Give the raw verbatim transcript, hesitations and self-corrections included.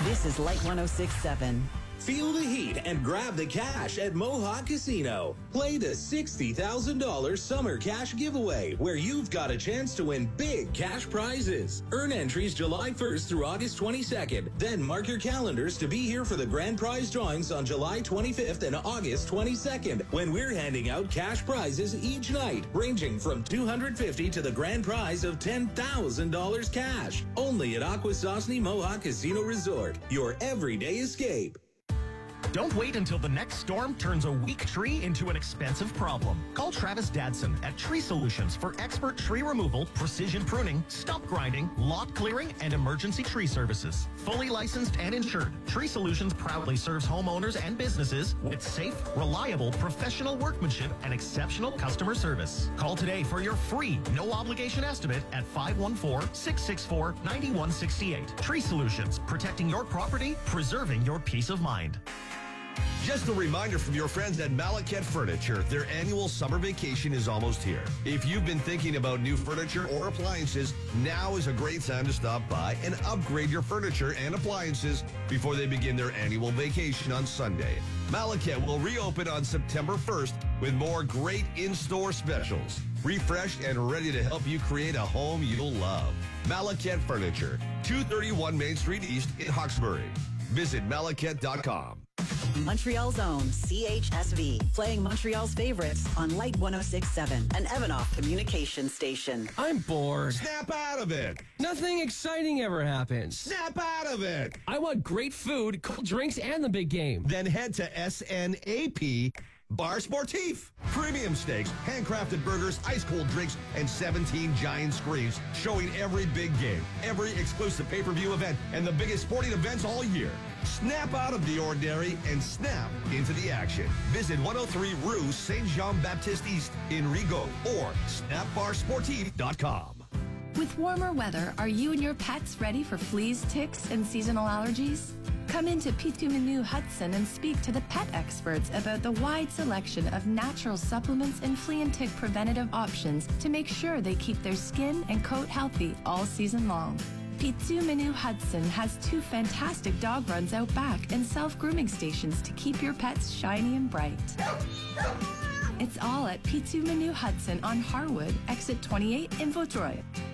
This is Light one oh six point seven. Feel the heat and grab the cash at Mohawk Casino. Play the sixty thousand dollars Summer Cash Giveaway, where you've got a chance to win big cash prizes. Earn entries July first through August twenty-second. Then mark your calendars to be here for the grand prize drawings on July twenty-fifth and August twenty-second, when we're handing out cash prizes each night, ranging from two hundred fifty dollars to the grand prize of ten thousand dollars cash. Only at Akwesasne Mohawk Casino Resort, your everyday escape. Don't wait until the next storm turns a weak tree into an expensive problem. Call Travis Dadson at Tree Solutions for expert tree removal, precision pruning, stump grinding, lot clearing, and emergency tree services. Fully licensed and insured, Tree Solutions proudly serves homeowners and businesses with safe, reliable, professional workmanship and exceptional customer service. Call today for your free, no-obligation estimate at five one four, six six four, nine one six eight. Tree Solutions, protecting your property, preserving your peace of mind. Just a reminder from your friends at Malaket Furniture, their annual summer vacation is almost here. If you've been thinking about new furniture or appliances, now is a great time to stop by and upgrade your furniture and appliances before they begin their annual vacation on Sunday. Malaket will reopen on September first with more great in-store specials. Refreshed and ready to help you create a home you'll love. Malaket Furniture, two thirty-one Main Street East in Hawkesbury. Visit malaket dot com. Montreal's own C H S V, playing Montreal's favorites on Light one oh six point seven, an Evanoff communication station. I'm bored. Snap out of it. Nothing exciting ever happens. Snap out of it. I want great food, cold drinks, and the big game. Then head to S N A P Bar Sportif. Premium steaks, handcrafted burgers, ice-cold drinks, and seventeen giant screens showing every big game, every exclusive pay-per-view event, and the biggest sporting events all year. Snap out of the ordinary and snap into the action. Visit one oh three Rue Saint Jean-Baptiste East in Rigaud or snap bar sportif dot com. With warmer weather, are you and your pets ready for fleas, ticks, and seasonal allergies? Come into Pitu Menu Hudson and speak to the pet experts about the wide selection of natural supplements and flea and tick preventative options to make sure they keep their skin and coat healthy all season long. Pitu Menu Hudson has two fantastic dog runs out back and self-grooming stations to keep your pets shiny and bright. It's all at Pitu Menu Hudson on Harwood, exit twenty-eight in Vaudreuil.